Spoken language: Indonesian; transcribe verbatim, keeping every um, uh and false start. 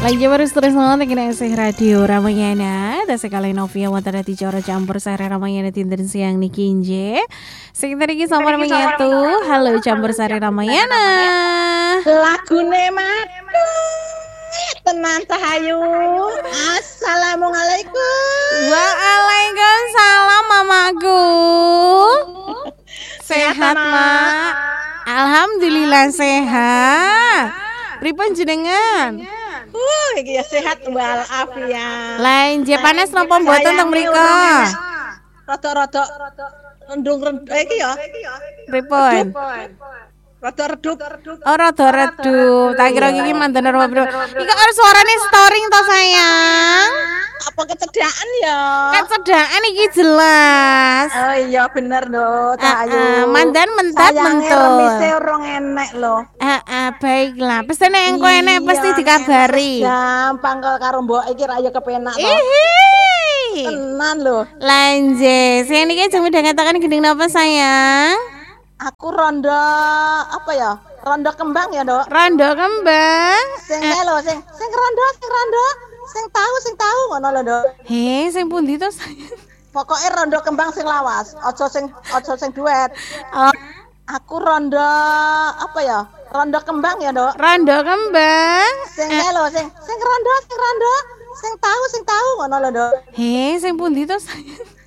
Lagi baru terus nonton kena esih radio Ramayana. Dan sekali Novia watara di Coro campur sare Ramayana tinten siang niki inje. Sekitar iki sama Ramayana tuh. Halo campur sare Ramayana. Lagune mati. Tenan Cahayu. Assalamualaikum. Waalaikumsalam mamaku. Sehat mak? Alhamdulillah sehat. Pripun jenengan? Uh, iki ya sehat walafiat. Lain je panas napa mboten teng mriko? Rada-rada rendung-rendung iki ya. Pripun? Rada redup. Oh rada redup. Tak kira iki mantan rumah bro. Iki kok suarane storing to sayang? Apa kecedaan ya? Kecedaan iki jelas. Oh iya bener lho, Cahayu. Uh, uh, mandan mentat mentul. Sayange remise urung enek lho. Heeh, uh, uh, baiklah. Pasti nek engko enek pasti dikabari. Gampang karo mbok iki ra yo kepenak to. Ihi. Tenan lho. Lanje, sing niki jeng udah ngatakan gending napa sayang? Aku rondo apa ya? Rondo kembang ya, Dok. Rondo kembang. Sing eh. lho, sing sing rondo, sing rondo. Sing tahu, sing tahu ngono lho, Dok. He, sing pundi to sayang? Pokoke rondo kembang sing lawas, aja sing aja sing duet. Oh. Aku rondo apa ya? Rondo kembang ya, Dok. Rondo kembang. Sing eh. lho, sing sing rondo, sing rondo. Sing tahu, sing tahu ngono lho, Dok. He, sing pundi to sayang?